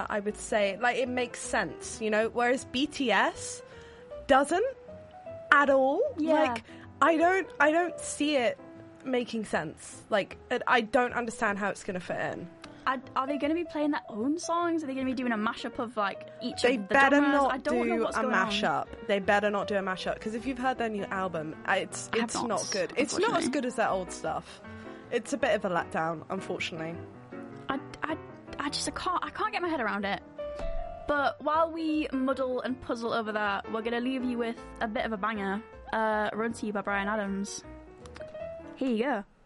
I would say, like, it makes sense, you know, whereas BTS doesn't at all. Yeah. Like, I don't see it making sense. Like, I don't understand how it's going to fit in. Are they going to be playing their own songs? Are they going to be doing a mashup of like each They of the better genres? not I don't know do what's a going mashup. They better not do a mashup, because if you've heard their new album, it's not, not good. It's not as good as their old stuff. It's a bit of a letdown, unfortunately. I can't get my head around it. But while we muddle and puzzle over that, we're going to leave you with a bit of a banger. Run to You by Bryan Adams. Here you go.